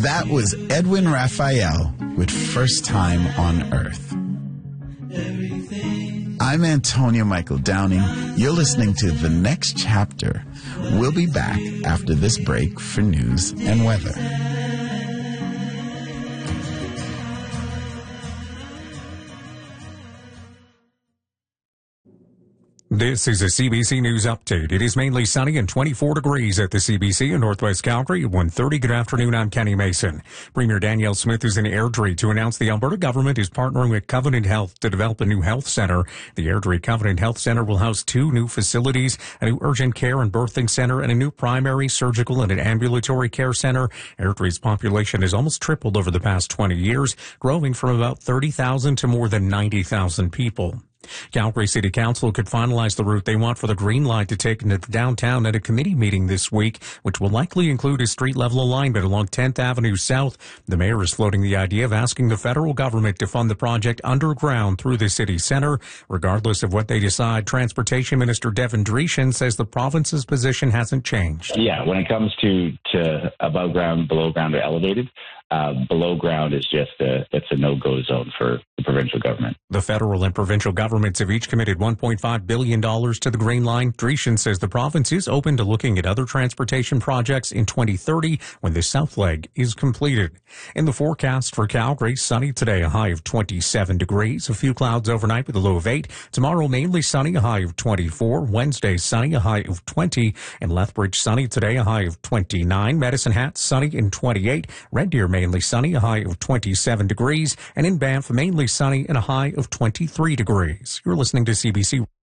That was Edwin Raphael with First Time on Earth. I'm Antonio Michael Downing. You're listening to The Next Chapter. We'll be back after this break for news and weather. This is a CBC News Update. It is mainly sunny and 24 degrees at the CBC in Northwest Calgary at 1:30. Good afternoon, I'm Kenny Mason. Premier Danielle Smith is in Airdrie to announce the Alberta government is partnering with Covenant Health to develop a new health centre. The Airdrie Covenant Health Centre will house 2 new facilities, a new urgent care and birthing centre, and a new primary, surgical, and an ambulatory care centre. Airdrie's population has almost tripled over the past 20 years, growing from about 30,000 to more than 90,000 people. Calgary City Council could finalize the route they want for the Green Line to take into downtown at a committee meeting this week, which will likely include a street-level alignment along 10th Avenue South. The mayor is floating the idea of asking the federal government to fund the project underground through the city centre. Regardless of what they decide, Transportation Minister Devin Dreeshen says the province's position hasn't changed. Yeah, when it comes to above ground, below ground, or elevated, below ground is just it's a no-go zone for the provincial government. The federal and provincial governments have each committed $1.5 billion to the Green Line. Dreeshen says the province is open to looking at other transportation projects in 2030 when the south leg is completed. In the forecast for Calgary, sunny today, a high of 27 degrees. A few clouds overnight with a low of 8. Tomorrow, mainly sunny, a high of 24. Wednesday, sunny, a high of 20. In Lethbridge, sunny today, a high of 29. Medicine Hat, sunny in 28. Red Deer, mainly sunny, a high of 27 degrees. And in Banff, mainly sunny and a high of 23 degrees. You're listening to CBC.